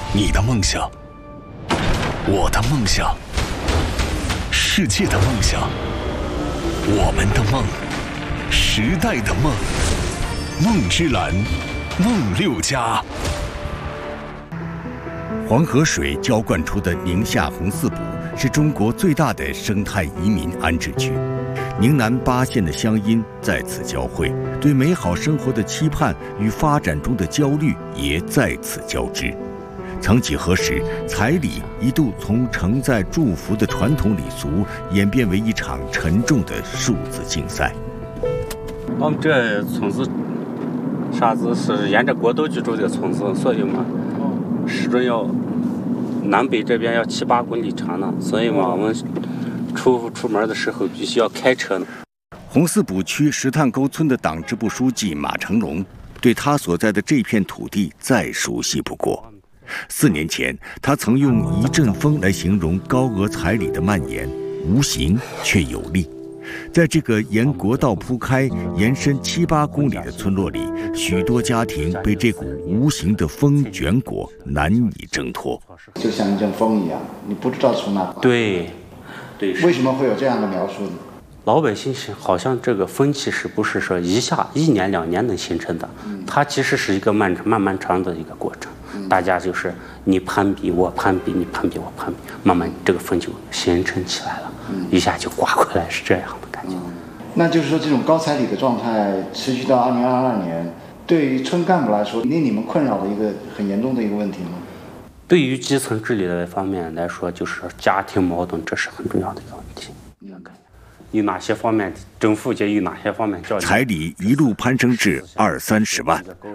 你的梦想，我的梦想，世界的梦想，我们的梦，时代的梦，梦之蓝，梦六家。 黄河水浇灌出的宁夏红四堡是中国最大的生态移民安置区，宁南8县的乡音在此交汇，对美好生活的期盼与发展中的焦虑也在此交织。曾几何时，彩礼一度从承载祝福的传统礼俗演变为一场沉重的数字竞赛。 我们这村子啥子是沿着国道居住的村子，所以嘛，始终要南北这边要7、8公里长呢，所以嘛，我们出门的时候必须要开车呢。 红四堡区石炭沟村的党支部书记马成龙对他所在的这片土地再熟悉不过。4年前，他曾用一阵风来形容高额彩礼的蔓延，无形却有力。在这个沿国道铺开、延伸7、8公里的村落里，许多家庭被这股无形的风卷裹，难以挣脱。 就像一阵风一样，你不知道从哪来。 对。 为什么会有这样的描述呢？ 老百姓是好像这个风气是不是说1年2年能形成的？它其实是一个漫长的一个过程。大家就是你攀比我攀比，你攀比我攀比，慢慢这个风就形成起来了，一下就刮过来，是这样的感觉。 那就是说，这种高彩礼的状态持续到2022年，对于村干部来说，令你们困扰的一个很严重的一个问题吗？ 对于基层治理的方面来说，就是家庭矛盾，这是很重要的一个问题。有哪些方面政府就有哪些方面教育？ 彩礼一路攀升至20、30万。